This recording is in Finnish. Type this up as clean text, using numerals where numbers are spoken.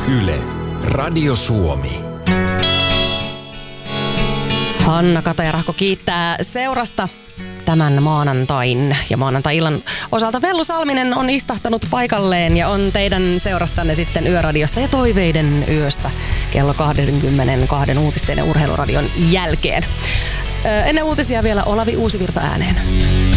Yle, Radio Suomi. Hanna Kataja-Rahko kiittää seurasta tämän maanantain ja maanantai-illan osalta. Vellu Salminen on istahtanut paikalleen ja on teidän seurassanne sitten Yöradiossa ja Toiveiden yössä kello 22 uutisten ja urheiluradion jälkeen. Ennen uutisia vielä Olavi Uusivirta ääneen.